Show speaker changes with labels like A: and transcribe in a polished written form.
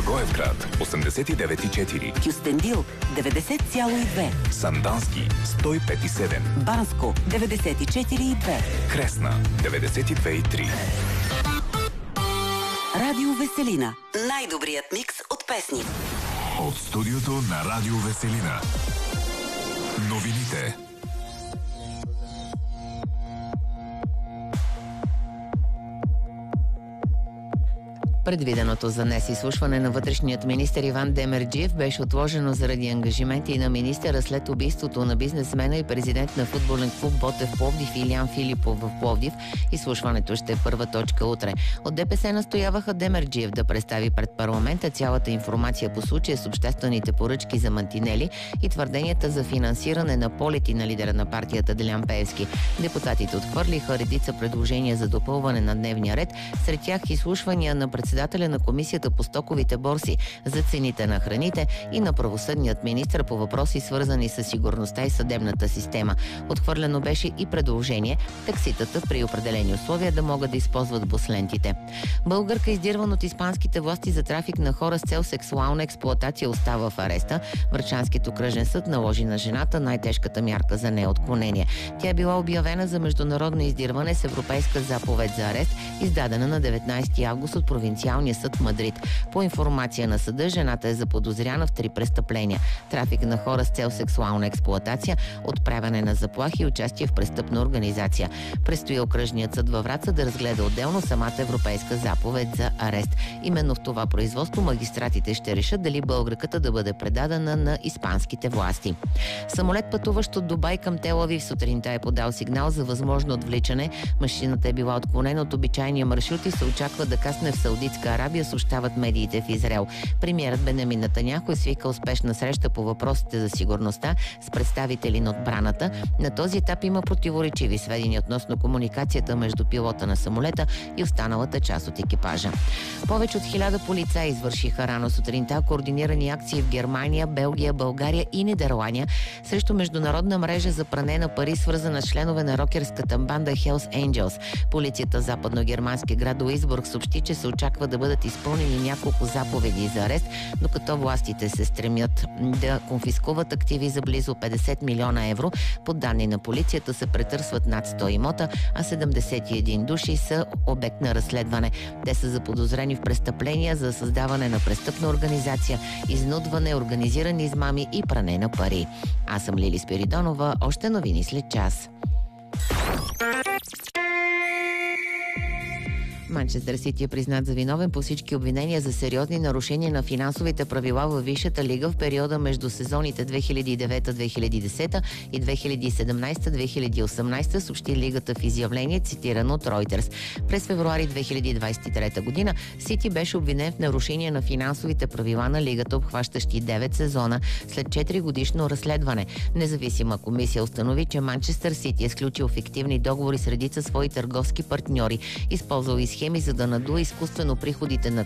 A: Благоевград 89,4,
B: Кюстендил 90,2,
A: Сандански 105,7,
B: Банско 94,2,
A: Кресна 92,3.
B: Радио Веселина. Най-добрият микс от песни.
A: От студиото на Радио Веселина. Новините.
C: Предвиденото за днес изслушване на вътрешният министър Иван Демерджиев беше отложено заради ангажименти на министъра след убийството на бизнесмена и президент на футболен клуб Ботев Пловдив Илиян Филипов в Пловдив. Изслушването ще е първа точка утре. От ДПС настояваха Демерджиев да представи пред парламента цялата информация по случая с обществените поръчки за мантинели и твърденията за финансиране на полети на лидера на партията Делян Пеевски. Депутатите отхвърлиха редица предложения за допълване на дневния ред, сред тях изслушвания на председателя на Комисията по стоковите борси за цените на храните и на правосъдният министър по въпроси, свързани с сигурността и съдебната система. Отхвърлено беше и предложение такситата при определени условия да могат да използват буслентите. Българка, издирван от испанските власти за трафик на хора с цел сексуална експлоатация, остава в ареста. Врачанският окръжен съд наложи на жената най-тежката мярка за неотклонение. Тя е била обявена за международно издирване с европейска заповед за арест, издадена на 19 август от провинциалния съд в Мадрид. По информация на съда, жената е заподозряна в 3 престъпления: трафик на хора с цел сексуална експлоатация, отправяне на заплахи и участие в престъпна организация. Предстои окръжният съд във Враца да разгледа отделно самата европейска заповед за арест. Именно в това производство магистратите ще решат дали българката да бъде предадена на испанските власти. Самолет, пътуващ от Дубай към Тел Авив, сутринта е подал сигнал за възможно отвличане. Машината е била отклонена от обичайния маршрут и се очаква да касне в Саудитска Арабия, съобщават медиите в Израел. Премиерът Бенямин Нетаняху свика успешна среща по въпросите за сигурността с представители на отбраната. На този етап има противоречиви сведения относно комуникацията между пилота на самолета и останалата част от екипажа. Повече от 1000 полицаи извършиха рано сутринта координирани акции в Германия, Белгия, България и Нидерландия срещу международна мрежа за пране на пари, свързана с членове на рокерската банда Hells Angels. Полицията в западногермански град Дуисбург съобщи, че се очаква да бъдат изпълнени няколко заповеди за арест, докато властите се стремят да конфискуват активи за близо 50 милиона евро. По данни на полицията се претърсват над 100 имота, а 71 души са обект на разследване. Те са заподозрени в престъпления за създаване на престъпна организация, изнудване, организирани измами и пране на пари. Аз съм Лили Спиридонова. Още новини след час. Манчестър Сити е признат за виновен по всички обвинения за сериозни нарушения на финансовите правила във Висшата лига в периода между сезоните 2009-2010 и 2017-2018, съобщи лигата в изявление, цитирано от Reuters. През февруари 2023 година Сити беше обвинен в нарушение на финансовите правила на лигата, обхващащи 9 сезона, след 4 годишно разследване. Независима комисия установи, че Манчестър Сити е сключил фиктивни договори с редица свои търговски партньори, използвал и схеми, за да надуе изкуствено приходите на